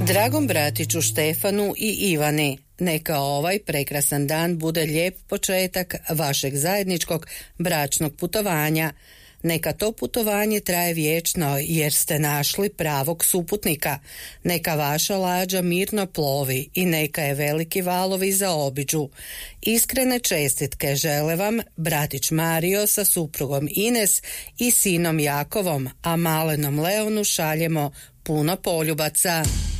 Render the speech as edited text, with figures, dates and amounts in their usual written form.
Dragom bratiću Štefanu i Ivani, neka ovaj prekrasan dan bude lijep početak vašeg zajedničkog bračnog putovanja. Neka to putovanje traje vječno jer ste našli pravog suputnika. Neka vaša lađa mirno plovi i neka je veliki valovi zaobiđu. Iskrene čestitke žele vam bratić Mario sa suprugom Ines i sinom Jakovom, a malenom Leonu šaljemo puno poljubaca.